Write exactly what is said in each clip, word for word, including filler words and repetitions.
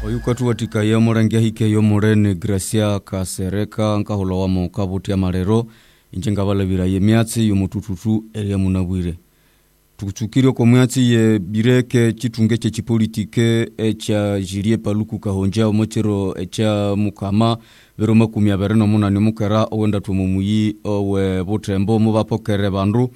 Oyukatu watika ya morangia hike yo morene Gracia Kasereka nkaholo wa mokabuti ya marero injenga bala bira ye miatsi yo mutututu elia munabwire tukuchukiro ko miatsi ye bireke chitunge che chipolitike echa jirie paluku kahonja omochero echa mukama bero makumi abere no munani mukera owenda tumumuyi owe botembo mu bapokere bandu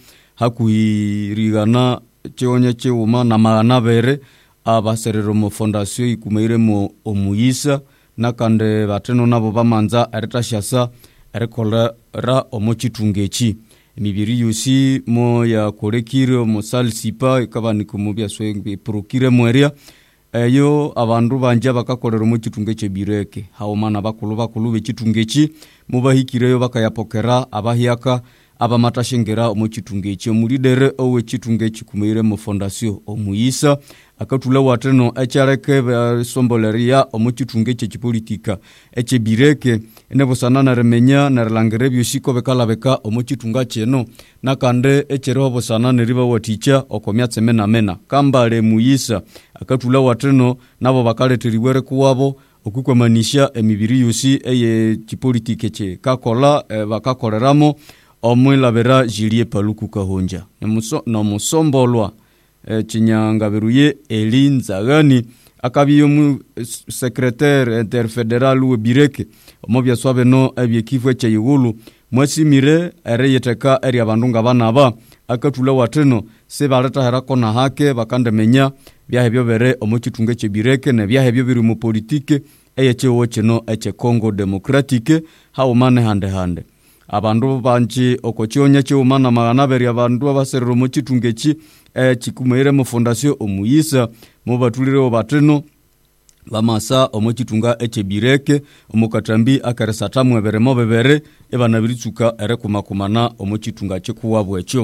hakuirigana cheonye cheuma na magana bere abaserero mu fondation ikumeire mu omuyisa nakande bateno nabo bamanza eretashasa erekola ra omochitungechi emibiri yusi mo ya korekire mu salsipa ikabani kumubya swenge prokire mweria eyo abandu banja bakakolera mu chitungeche bireke haomana bakulu bakulu bechitungechi mubahikireyo bakayapokera abahiaka abamatashengera mu chitungechi omulidere owe chitungechi kumeire mu fondation omuyisa akatula wateno echareke somboleria omuchitungeche chipolitika eche bireke enebo sanana remenya na relangere byosiko bekalabeka omuchitunga cheno nakande echero bosanana riba waticha okomyatse mena mena kambale muyisa akatula wateno nabo bakaleteriwere kuwabo okukwamanisha emibiri yosi eye chipolitike che kakola e, bakakoleramo omwilabera jilie paluku kahonja nemuso no musombolwa e, chinyanga beruye elinza gani akabiyo mu secrétaire interfédéral we bireke omobya swabe no ebyekifwe che yigulu mwasimire ereyeteka eri abandunga banaba akatula wateno se baleta herako na hake bakandemenya byahebyo bere omuchitunge che bireke ne byahebyo biri mu politike eyeche woche no eche Congo Democratique haumane hande hande abandu banchi okochionya che umana magana beri abandu abaserero mu chitungechi e chikumeire mu fondation omuyisa mu batulire obateno bamasa omuchitunga eche bireke omukatambi akaresatamu ebere mo bebere ebanabirituka ere kumakumana omuchitunga chekuwabwe echo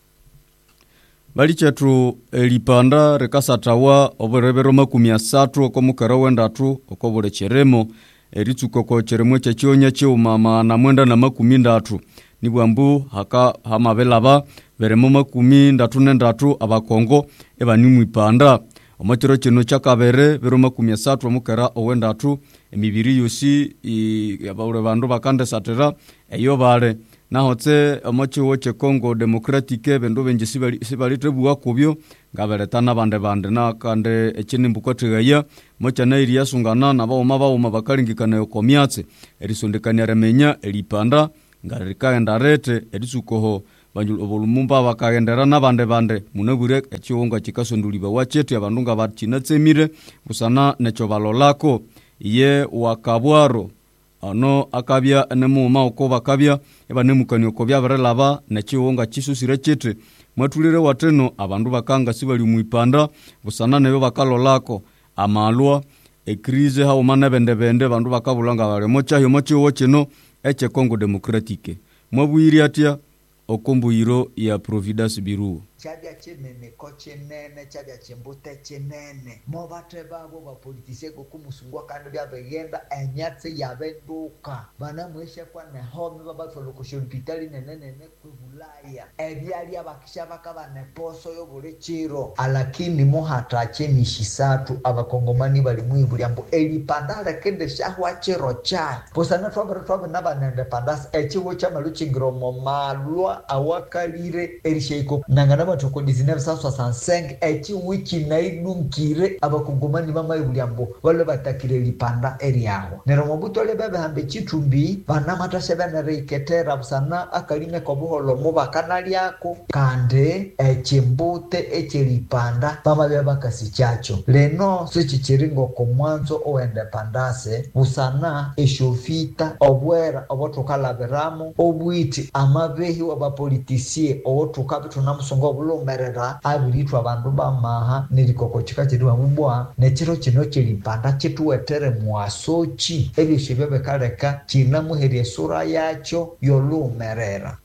bali chetu elipanda rekasatawa oberebero makumi asatu okomukara wendatu okobole cheremo eritsuko ko cheremo chechionya cheumama na mwenda na makumi ndatu nibwambu haka hamabelaba beremo makumi ndatu nendatu abakongo ebani mwipanda omotero cheno chakabere bero makumi asatu omukara owendatu emibiri yosi yabaure bandu bakande satera eyo bale nahotse omochiwo che Congo Democratique bendo benje sibali sibali tebuwa kubyo ngaberetana bande bande nakande echinimbuko tegaya mocha na iriya sungana na bawo mabawo mabakalingikana yokomyatse erisondekanya remenya elipanda ngarikaenda rete erisukoho banjulu obolumumba bakagendera nabande bande munabure echiwonga chikasonduliba wachete abandunga batchinatsemire busana necho balolako ye wakabwaro ano akabya nemuma uko bakabya ebanemukani uko byaberelaba nechiwonga chisusire chete mwatulire wateno abandu bakanga sibali muipanda busana neyo bakalolako amalwa ekrize haumana bende bende bandu bakabulanga bale mocha yo mochi wocheno eche Congo Democratique mwabwiri atia okombuyiro ya Providence Biru chabya chenene kochenene chabya chembute chenene mo bate babo ba politisie go kumusungwa kandi bya begenda enyatse yabenduka bana mwesha kwa ne home baba folo ko hospital nene nene kubulaya ebyali abakisha bakaba ne poso yo bule chiro alakini mo hatache nishisatu abakongomani bali mwibuli ambo elipandala kende shahwa chiro cha posana twabere twabe nabanende pandas echiwo cha maluchingiro mo malwa awakalire elisheiko nangana toko dix-neuf cent soixante-cinq echi wiki naidungire abakongomani bama ibuliambo wale batakire lipanda eriaho nero mobuto le bebe hambe chitumbi bana matasebe na reketera busana akalime ko buholo mo bakanali yako kande echimbute echi lipanda bama beba kasichacho leno sechi chiringo ko mwanzo oende pandase busana eshofita obwera obotokala beramo obwiti amabehi wabapolitisie owotuka tunamusongo lumerera abilitwa abandu bamaha nilikoko chikachiriwa mubwa nechiro chino chilipanda chituwetere mwasochi ebishibye bekaleka china muherie sura yacho yolumerera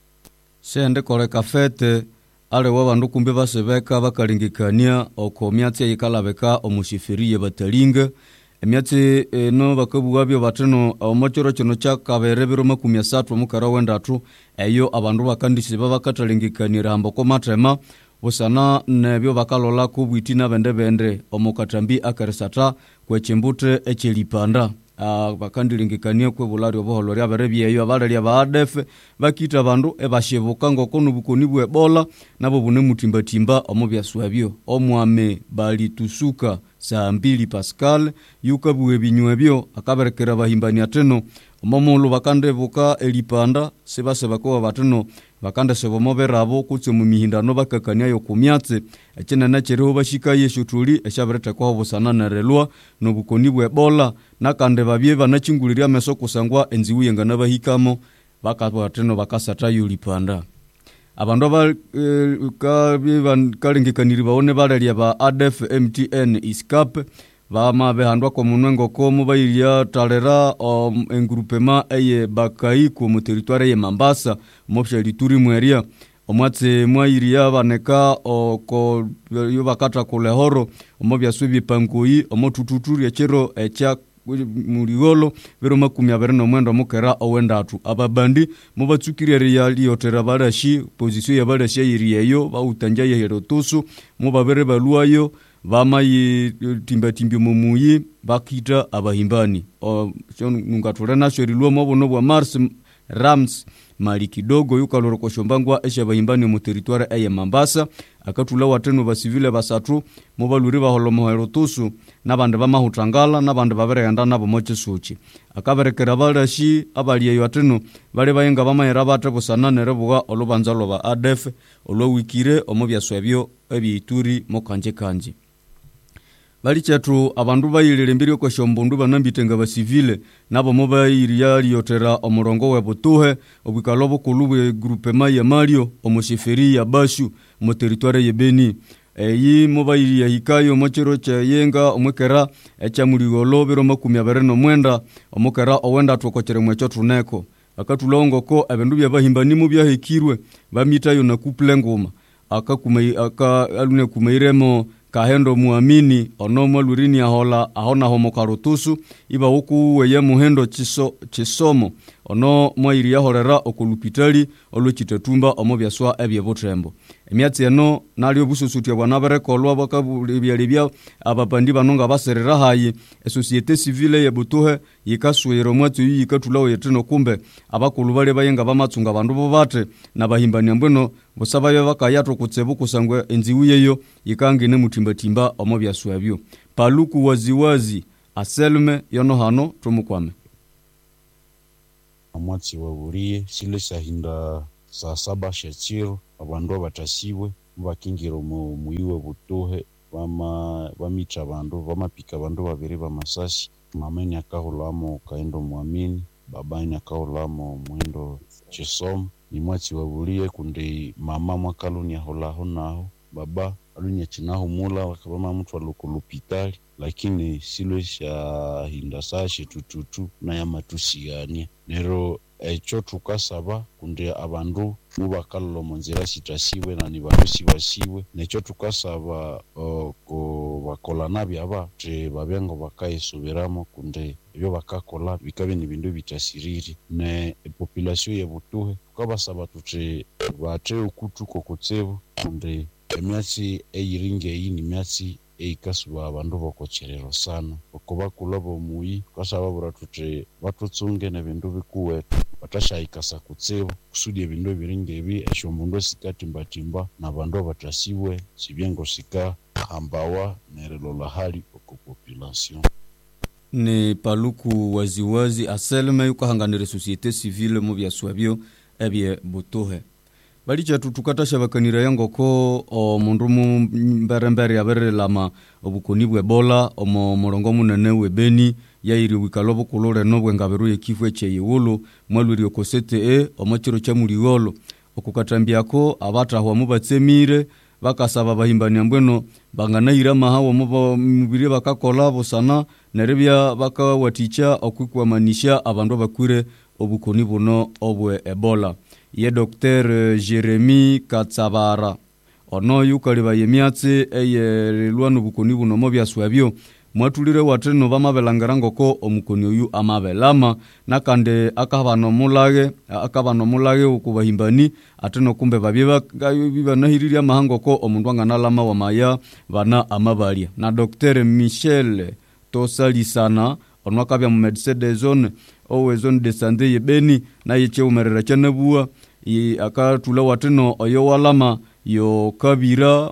sende kole kafete ale wabandu kumbe basebeka bakalingikania okomyatse yikalabeka omushifiriye batalinga emyatse e, no bakabuwabyo bateno omochoro chino chakabere biro makumi asatu omukara wendatu eyo abandu bakandisi babakatalingikania hambo ko matema busana nebyo bakalola kubwiti na bende bende omukatambi akarisata kwechimbute echelipanda. Uh, bakandilingikania kwe bulari obuholo lya berebyeyo abalali aba A D F bakita bandu ebashebuka ngoko nubukoni bwe Ebola nabo bune mutimbatimba omubyaswabyo omwame bali tusuka saa mbili Pascal yuka buwe binywebyo akaberekera bahimbani ateno omomulu bakandebuka elipanda sebase bakowa bateno bakanda sebomo berabo kutse mu mihindano bakakania yo kumyatse ekinene kiriho bashika yeshutuli eshaberete kwa obusana nerelwa nobukoni bwe Ebola nakande babye banachingulirya meso kusangwa enziwe ngana bahikamo bakateno bakasata yulipanda abandu aba e, ka kalengekaniri baone balali aba A D F M T N iskap bama behandwa ko munwengo ko mubayirya talera um, engroupement eye bakai ku mu territoire ye Mambasa mopsha lituri mweria omwatse mwayirya baneka ko yobakata ko lehoro omobya subi pangoyi omotututuri echero echa murigolo bero makumi abiri no mwendo mukera owenda atu ababandi mubatsukirire yali yotera barashi position ya barashi yiriyeyo bautanja yehero tusu mubabere baluayo bamayi timba timbi mumuyi bakita abahimbani o nungatore nashori luo mobono bwa Mars Rams mali kidogo yukaloro koshambangwa esha bahimbani mu territoire eye Mambasa akatula wateno basivile basatu mubaluri baholomo herotusu nabande bamahutangala nabande babereyanda nabo moche suchi akaberekera balashi abaliyeyo ateno bale bayenga bamayera bate busana nerebuga olubanzalo ba A D F olowikire omubyaswebyo ebyituri mokanje kanje bali chetu abandu bayilire mbiri ko shombundu banambitenga basivile nabo mobayiriya liyotera omurongo webutuhe obwikalobo kulubwe groupement ya Mario omusheferi ya Bashu mu territoire ye Beni eyi mobayiriya hikayo mochero cha yenga omwekera echa muligolo biro makumi abiri no mwenda omukera owenda twokochere mwecho tuneko akatulongo ko abendu byabahimbani mu byahekirwe bamitayo na couple ngoma akakumai aka alune kumairemo kahendo muamini onomo lurini ahola ahona homo karutusu iba huku weye muhendo chiso chisomo ono mwairi yahorera okulupitali oluchitetumba omobyaswa ebye botrembo emyatsi eno nalyo bususutia bwanabere kolwa bakabulibya libya abapandi banonga baserera hayi societe civile ye butuhe yikaswero mwatsi yikatulawo yeteno kumbe abakulu bale bayenga bamatsunga bandu bo bate nabahimbani ambweno busabayo bakayato kutsebu kusangwe enziwiyeyo yikangine mutimbatimba omobyaswa ebyo paluku waziwazi aselme yono hano tumukwame amwatsi waburiye sile sahinda saa saba shachiro abandu batasiwe bakingiro mu muyiwe butuhe bama bamita abandu bamapika abandu babiri bamasasi mameni akahulamo kaendo muamini babani akahulamo mwendo chisomo ni mwatsi waburiye kundi mama mwakaluni aholaho naho baba alunya chinaho mula wakabama mtu alukulupitali lakini silwe sha hindasashe tututu na ya matusigania nero echo tukasaba kundi abandu mubakallo monzira sitasiwe na nibarusi basiwe necho tukasaba uh, ko bakola nabi aba te babengo bakaisubiramo kundi byo bakakola bikabe ni bindu bitasiriri ne population ye butuhe tukabasaba tuti bate ukutuko kutsebu kundi emyatsi eyiringe yini myatsi eikasuba abandu bokocherero sana okuba kulabo muyi kasaba buratutre batutsunge ne bindu bikuwe batashayikasa kutsebo kusudi ebindu biringe bi eshomundo sikatimbatimba na bandu batasiwe sibyengo sika hambawa nerelola hali oko population ni paluku waziwazi aselme yukahanganire societe civile mu byaswabyo ebye butuhe bali chatu tukatasha bakanira yango ko o mundu mu mberembere yabere lama obukoni bwe Ebola omo morongo munene we Beni yairi wikalobo kulore no bwengaberu yekifwe che yiwulu mwalwiri okosete e omachiro cha muligolo okukatambiako abatahwa mubatsemire bakasaba bahimbani ambweno banganayira mahawo mubiri bakakola bosana nerebya bakawaticha okukwamanisha abandu bakwire obukoni buno obwe Ebola ye Docteur Jeremy Katsabara ono yukaliba yemyatse eye lwano bukoni buno mo byaswabyo mwatulire wateno bamabelangara ngoko omukoni oyu amabelama nakande akabano mulage akabano mulage ukubahimbani ateno kumbe babiba biba nahiriria mahango ko omundu anganalama wa maya bana amabalia na Dr Michel Tosalisana onwakabya mu Medecins des Zones owe zone de santé yebeni na yiche umerera chanabua i akatula wateno oyo walama yo kabira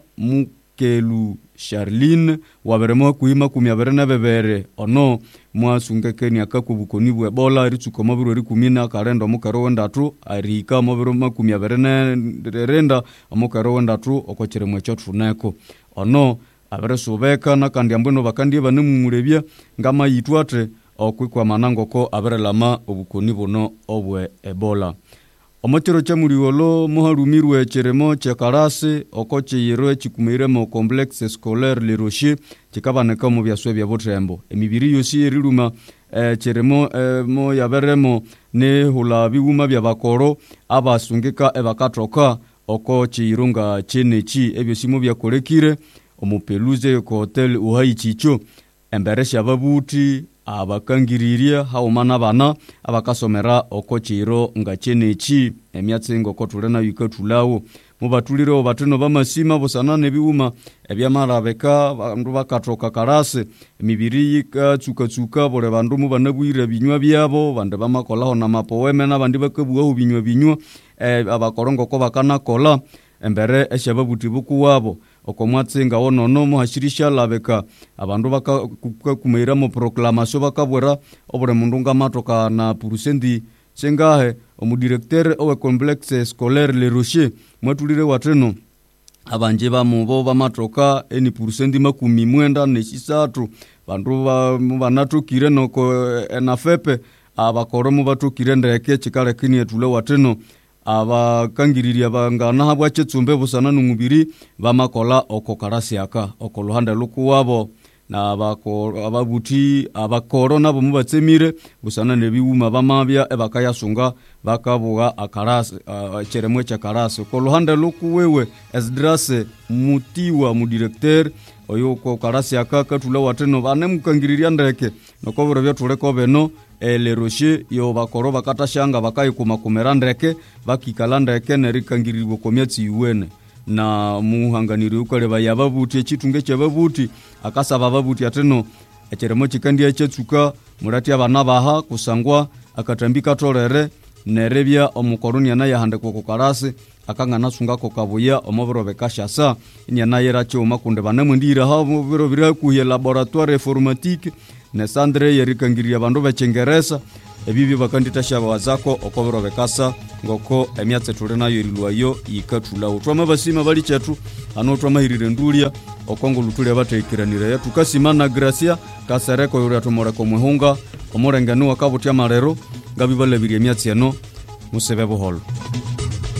mukelu Charline waberemo kuima kumya berena bebere ono mwasungekeni akakubukoni bwe Ebola ritsuko mabiro ri kumina karendo mukaro wendatu arika mabiro makumya berena renda mukaro wendatu okochere mwecho tuneko ono aberesobeka nakandi ambono bakandi bane mumurebya ngama yitwate okwikwa manango ko aberelama obukoni buno obwe Ebola. Omotero cha muriolo muharumirwe cheremo cha karase okoche yero chikumeire mo complexe scolaire Le Rocher chikabaneka mu byaswe bya Botrembo emibiri yosi eriruma eh, cheremo eh, mo yaberemo ne hula biwuma bya bakoro abasungika ebakatoka okoche irunga chenechi ebyo simo bya kolekire omupeluze ko hotel uhayichicho emberesha babuti abakangiriria haumana bana abakasomera okochiro ngachenechi emyatse ngoko tulena yikatulawo mubatulire obateno bamasima bosanane biwuma ebyamarabeka bandu bakatoka karase emibiri yikatsuka tsuka bole bandu mubanabwire binywa byabo bande bamakolaho na mapoweme na bandi bakabuwa binywa binywa e, abakorongo ko bakana kola embere eshababuti buku wabo okomwatsenga wonono muhashirisha labeka abandu baka kumeira mu proclamation bakabwera obure mundu ngamatoka na purusendi sengahe omudirecteur owe complexe scolaire Le Rocher mwatulire wateno abanje bamubo bamatoka eni purusendi makumi mwenda neshisatu bandu banatukire noko enafepe abakoro mu batukire ndeke chikale kini etule wateno abakangiriria bangana habwa chetsumbe busana numubiri bamakola okokarasi aka okoluhanda lukuwabo na abako ababuti abakoro nabo mubatsemire busana nebiwuma bamabya ebakayasunga bakabuga akarasi uh, cheremwe cha karasi okoluhanda lukuwewe Esdrase Mutiwa mu directeur oyo ko karasi aka katula wateno bane mukangiriria ndeke nokoboro byo tuleko beno Le Rocher yo bakoro bakatashanga bakayikuma kumera ndeke bakikala ndeke nerikangiririrwa komyatsi yuwene na muhanganiri ukale bayababuti echitunge cyababuti akasaba babuti ateno echeremo chikandi echetsuka murati abana baha kusangwa akatambika torere nerebya omukoroni na yahande koko karase akangana sunga ko kabuya omoboro bekashasa inyana yera choma kunde banemwe ndira ha biro bira ku laboratoire informatique ne sandre yerikangiria bandu bechengereza ebibi bakanditasha bazako okobero bekasa ngoko emyatse tulena yo irilwayo ikatula utwama basima bali chetu ano twama hirire ndulia okongo lutule batekiranira ya tukasimana gracia kasareko yuri atomore ko muhunga omorengano wakabutia marero gabi balebiri emyatse no musebebo holo.